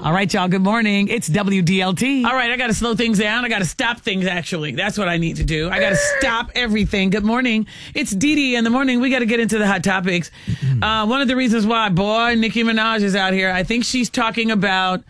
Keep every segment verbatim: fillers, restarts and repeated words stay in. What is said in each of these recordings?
All right, y'all. Good morning. It's W D L T. All right, I got to slow things down. I got to stop things, actually. That's what I need to do. I got to stop everything. Good morning. It's Dee Dee in the morning. We got to get into the hot topics. Uh, one of the reasons why, boy, Nicki Minaj is out here, I think she's talking about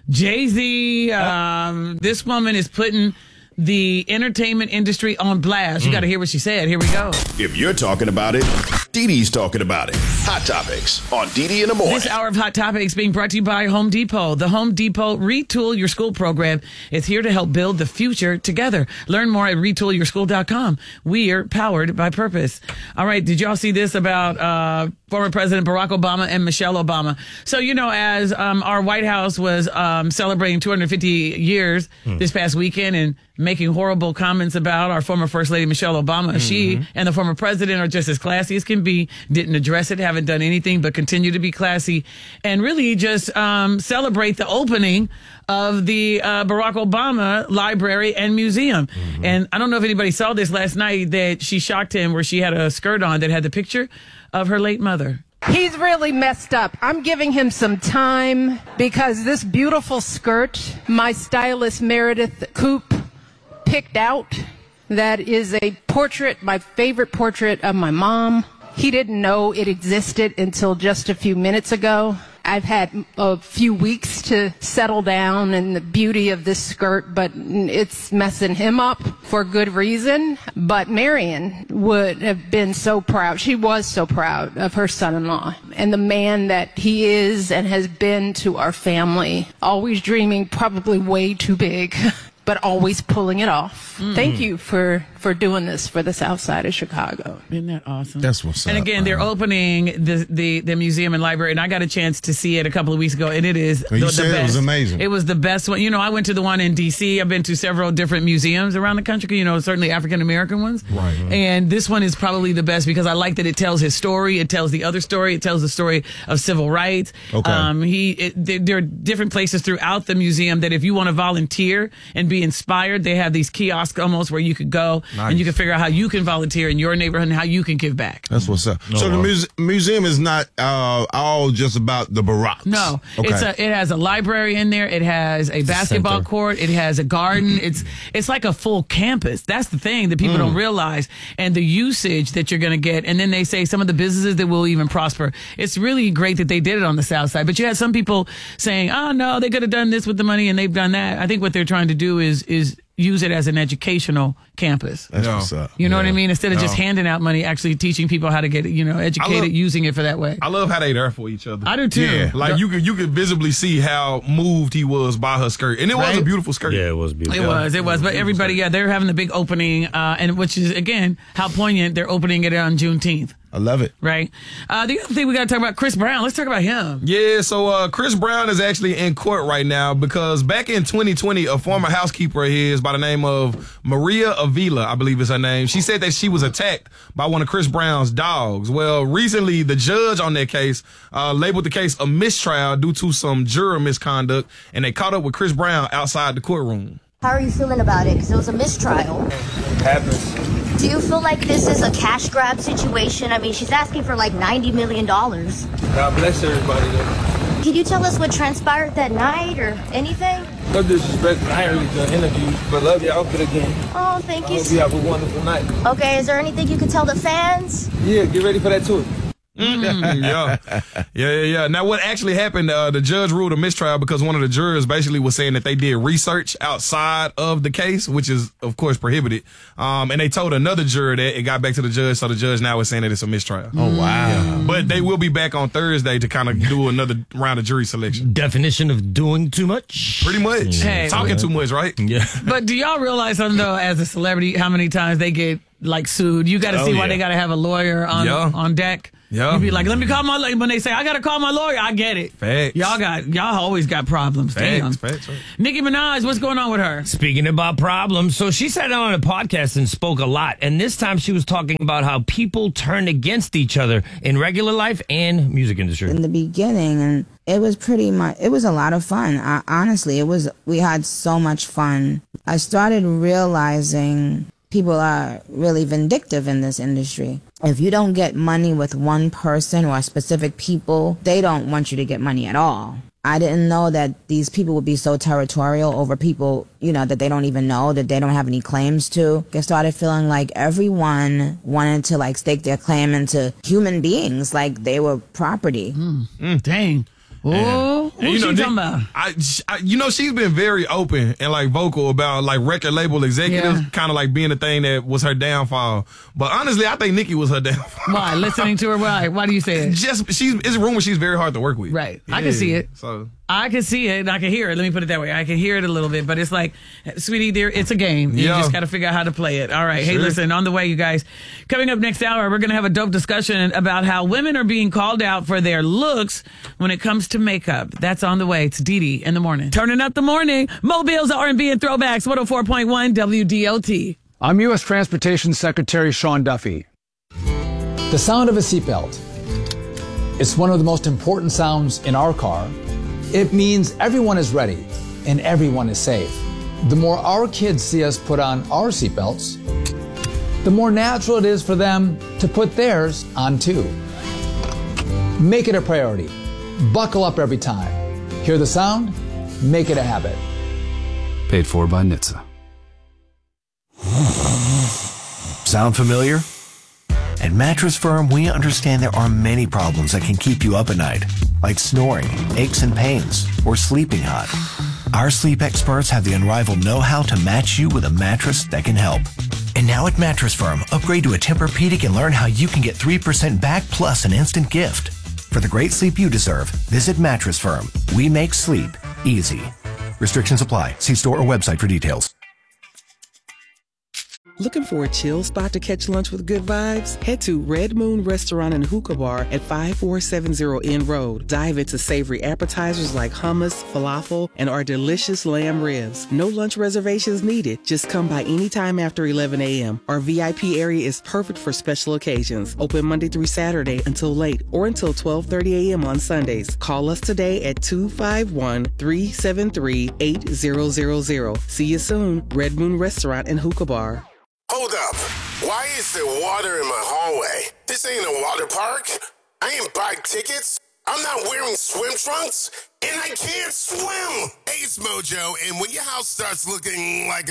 Jay-Z. Um, this woman is putting the entertainment industry on blast. You mm. got to hear what she said. Here we go. If you're talking about it, Dee Dee's talking about it. Hot Topics on Dee Dee in the morning. This hour of Hot Topics being brought to you by Home Depot. The Home Depot Retool Your School program is here to help build the future together. Learn more at retool your school dot com. We are powered by purpose. All right, did y'all see this about uh, former President Barack Obama and Michelle Obama? So, you know, as um, our White House was um, celebrating two hundred fifty years mm. this past weekend and making horrible comments about our former First Lady Michelle Obama, mm-hmm. she and the former president are just as classy as can be, didn't address it, haven't done anything but continue to be classy and really just um, celebrate the opening of the uh, Barack Obama Library and Museum. Mm-hmm. And I don't know if anybody saw this last night that she shocked him where she had a skirt on that had the picture of her late mother. He's really messed up. I'm giving him some time because this beautiful skirt, my stylist Meredith Coop picked out, that is a portrait, my favorite portrait of my mom. He didn't know it existed until just a few minutes ago. I've had a few weeks to settle down in the beauty of this skirt, but it's messing him up for good reason. But Marion would have been so proud. She was so proud of her son-in-law and the man that he is and has been to our family. Always dreaming probably way too big, but always pulling it off. Mm. Thank you for, for doing this for the South Side of Chicago. Isn't that awesome? That's what's and up. And again, they're man. opening the, the the museum and library, and I got a chance to see it a couple of weeks ago, and it is well, the, you said the best. It was amazing. It was the best one. You know, I went to the one in D C. I've been to several different museums around the country, you know, certainly African-American ones. Right, right. And this one is probably the best because I like that it tells his story. It tells the other story. It tells the story of civil rights. Okay. Um, he, it, there, there are different places throughout the museum that if you want to volunteer and be inspired, they have these kiosks almost where you could go nice. and you can figure out how you can volunteer in your neighborhood and how you can give back. That's what's up. No, so the muse- museum is not uh, all just about the Baracks. No, okay. it's a, it has a library in there. It has a basketball Center. court. It has a garden. It's it's like a full campus. That's the thing that people mm. don't realize, and the usage that you're going to get. And then they say some of the businesses that will even prosper. It's really great that they did it on the South Side. But you had some people saying, "Oh no, they could have done this with the money, and they've done that." I think what they're trying to do is is use it as an educational campus. That's no. what's up. You know yeah. what I mean? Instead of no. just handing out money, actually teaching people how to get, you know, educated love, using it for that way. I love how they there for each other. I do too. Yeah. Like you could you could visibly see how moved he was by her skirt. And it right? was a beautiful skirt. Yeah, it was beautiful. It was, it was. But everybody, yeah, they're having the big opening, uh, and which is, again, how poignant. They're opening it on Juneteenth. I love it. Right. Uh, the other thing we got to talk about, Chris Brown. Let's talk about him. Yeah, so uh, Chris Brown is actually in court right now because back in twenty twenty, a former housekeeper of his by the name of Maria Avila, I believe is her name, she said that she was attacked by one of Chris Brown's dogs. Well, recently, the judge on that case uh, labeled the case a mistrial due to some juror misconduct, and they caught up with Chris Brown outside the courtroom. How are you feeling about it? Because it was a mistrial. It happens. Do you feel like this is a cash grab situation? I mean, she's asking for like ninety million dollars. God bless everybody, though. Can you tell us what transpired that night or anything? No disrespect, I ain't really done interviews, but love your outfit again. Oh, thank I you. hope you have a wonderful night. Okay, is there anything you can tell the fans? Yeah, get ready for that tour. Mm, yeah. yeah, yeah, yeah. Now, what actually happened, uh, the judge ruled a mistrial because one of the jurors basically was saying that they did research outside of the case, which is, of course, prohibited. Um, and they told another juror that it got back to the judge, so the judge now is saying that it's a mistrial. Oh, wow. Yeah. But they will be back on Thursday to kind of do another round of jury selection. Definition of doing too much? Pretty much. Hey, Talking too much, right? Yeah. But do y'all realize, something, though, as a celebrity, how many times they get, like, sued? You got to oh, see yeah. why they got to have a lawyer on, yeah. on deck. Yeah. You be like, let me call my lawyer. When they say, I got to call my lawyer, I get it. Facts. Y'all got, y'all always got problems. Facts, Damn. facts, right. Nicki Minaj, what's going on with her? Speaking about problems, so she sat on a podcast and spoke a lot. And this time she was talking about how people turn against each other in regular life and music industry. In the beginning, and it was pretty much, it was a lot of fun. I, honestly, it was, we had so much fun. I started realizing people are really vindictive in this industry. If you don't get money with one person or specific people, they don't want you to get money at all. I didn't know that these people would be so territorial over people, you know, that they don't even know, that they don't have any claims to. I started feeling like everyone wanted to, like, stake their claim into human beings, like they were property. Mm. Mm, dang. Oh, who's you know, she Nick, talking about? I, I, you know, she's been very open and like vocal about like record label executives, Yeah. kind of like being the thing that was her downfall. But honestly, I think Nicki was her downfall. Why? Listening to her? Why? Why do you say it? Just she's it's a rumor she's very hard to work with. Right. Yeah, I can see it. So I can see it. I can hear it. Let me put it that way. I can hear it a little bit, but it's like, sweetie, dear, it's a game. You Yeah. just got to figure out how to play it. All right. Hey, Sure. listen, on the way, you guys. Coming up next hour, we're going to have a dope discussion about how women are being called out for their looks when it comes to makeup. That's on the way. It's Dee Dee in the morning. Turning up the morning. Mobile's R and B and Throwbacks, one oh four point one W D O T. I'm U S Transportation Secretary Sean Duffy. The sound of a seatbelt. It's one of the most important sounds in our car. It means everyone is ready and everyone is safe. The more our kids see us put on our seatbelts, the more natural it is for them to put theirs on too. Make it a priority. Buckle up every time. Hear the sound? Make it a habit. Paid for by N H T S A. Sound familiar? At Mattress Firm, we understand there are many problems that can keep you up at night, like snoring, aches and pains, or sleeping hot. Our sleep experts have the unrivaled know-how to match you with a mattress that can help. And now at Mattress Firm, upgrade to a Tempur-Pedic and learn how you can get three percent back plus an instant gift. For the great sleep you deserve, visit Mattress Firm. We make sleep easy. Restrictions apply. See store or website for details. Looking for a chill spot to catch lunch with good vibes? Head to Red Moon Restaurant and Hookah Bar at five four seven zero N Road. Dive into savory appetizers like hummus, falafel, and our delicious lamb ribs. No lunch reservations needed. Just come by anytime after eleven a.m. Our V I P area is perfect for special occasions. Open Monday through Saturday until late or until twelve thirty a.m. on Sundays. Call us today at two five one, three seven three, eight zero zero zero. See you soon. Red Moon Restaurant and Hookah Bar. Hold up. Why is there water in my hallway? This ain't a water park. I ain't buy tickets. I'm not wearing swim trunks, and I can't swim. Hey, it's Mojo, and when your house starts looking like a